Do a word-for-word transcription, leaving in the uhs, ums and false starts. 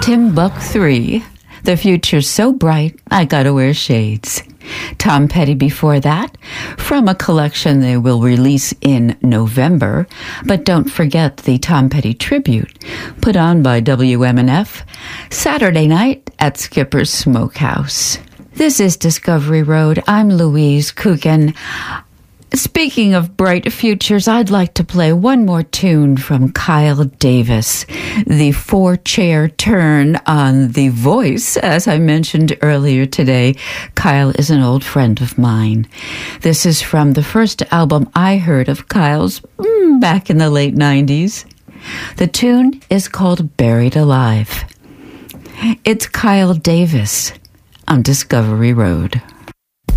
Timbuk three. The future's so bright, I gotta wear shades. Tom Petty before that, from a collection they will release in November. But don't forget the Tom Petty tribute, put on by W M N F, Saturday night at Skipper's Smokehouse. This is Discovery Road. I'm Louise Coogan. Speaking of bright futures, I'd like to play one more tune from Kyle Davis, the four-chair turn on The Voice. As I mentioned earlier today, Kyle is an old friend of mine. This is from the first album I heard of Kyle's mm, back in the late nineties. The tune is called Buried Alive. It's Kyle Davis on Discovery Road.